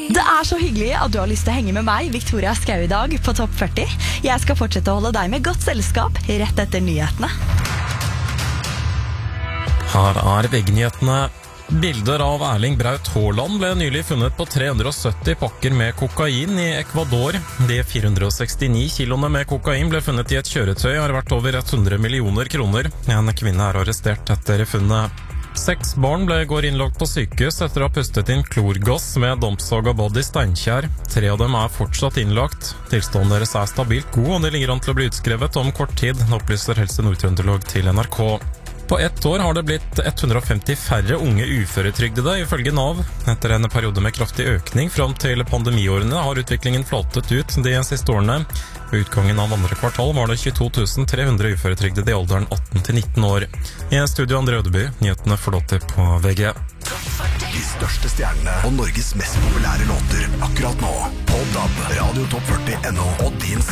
Det så hyggelig at du har lyst til å henge med meg, Victoria Skau, I dag på Topp 40. Jeg skal fortsette å holde deg med godt selskap rett etter nyhetene. Her VG-nyhetene. Bilder av Erling Braut Haaland ble nylig funnet på 370 pakker med kokain I Ecuador. De 469 kiloene med kokain ble funnet I et kjøretøy og har vært over 100 millioner kroner. En kvinne arrestert etter funnet. 6 barn går innlagt på sykehus etter å ha pustet inn klorgass med dampsag og bad I Steinkjer. 3 av dem fortsatt innlagt. Tilstånden deres stabilt god, og det ligger an til å bli utskrevet om kort tid, opplyser Helse Nord-Trøndelag til NRK. På 1 år har det blitt 150 færre unge uføretrygdede, ifølge NAV. Etter en periode med kraftig økning fram til pandemiårene har utviklingen flatet ut de siste årene. Ved utgangen av andre kvartal var det 22 300 uføretrygdede I alderen 18 til 19 år. I studio André Ødeby, nyhetene forlåter på VG. De største stjernene og Norges mest populære låter akkurat nå på DAB, Radio Topp 40 NO og din